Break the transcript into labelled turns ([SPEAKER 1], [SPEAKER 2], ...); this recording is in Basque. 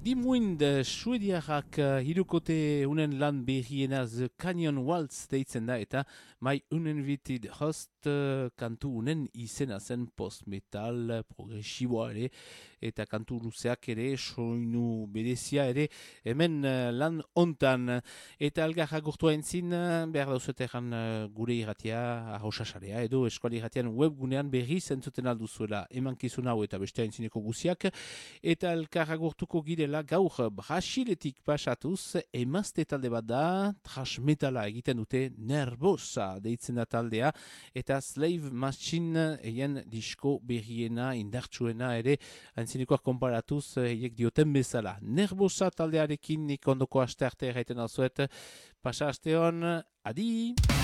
[SPEAKER 1] Dimuind suediarrak hirukote unen lan berriena The Canyon Waltz deitzen da eta My Uninvited Host kantu unen izena zen post-metal progresiboa ere eta kantu luzeak ere soinu berezia ere hemen lan ontan eta algarra gurtua entzin behar dauzetean gure irratia arrosasarea edo eskuali irratian webgunean berri zentzuten alduzuela emankizun hau eta beste entzineko guziak eta algarra gurtuko gire gaur Brasiletik pasatuz emazte talde bat da, thrash metala egiten dute Nervosa deitzen da taldea eta Slave Machine eien disko berriena indartsuena ere antzinekoak konparatuz eiek dioten bezala. Nervosa taldearekin nik ondoko aste arte erraiten alzuet pasa asteon, adi!